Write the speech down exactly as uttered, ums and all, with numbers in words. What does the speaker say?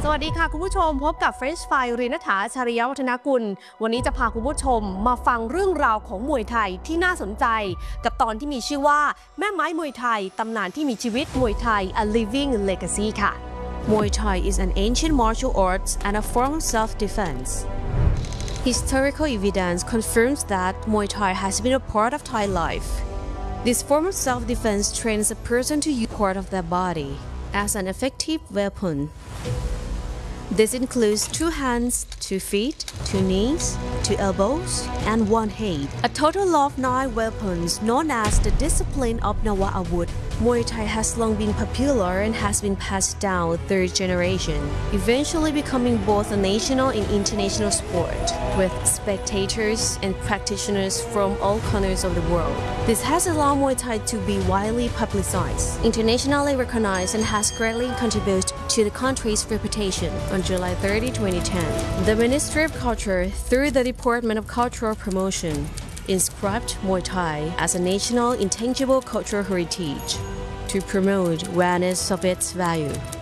สวัสดีค่ะคุณผู้ชมพบกับ French Fry รีณฐา ชริยวัฒนกุลวันนี้จะพาคุณผู้ชมมาฟังเรื่องราวของมวยไทยที่น่าสนใจกับตอนที่มีชื่อว่าแม่ไม้มวยไทยตำนานที่มีชีวิตมวยไทย A Living Legacy ค่ะ Muay Thai is an ancient martial arts and a form of self-defense. Historical evidence confirms that Muay Thai has been a part of Thai life. This form of self-defense trains a person to use part of their body as an effective weapon.This includes two hands, two feet, two knees, two elbows, and one head. A total of nine weapons known as the discipline of Nawa Awud. Muay Thai has long been popular and has been passed down third generation, eventually becoming both a national and international sport, with spectators and practitioners from all corners of the world. This has allowed Muay Thai to be widely publicized, internationally recognized, and has greatly contributed to the country's reputation.On July thirtieth, twenty ten, the Ministry of Culture, through the Department of Cultural Promotion, inscribed Muay Thai as a national intangible cultural heritage to promote awareness of its value.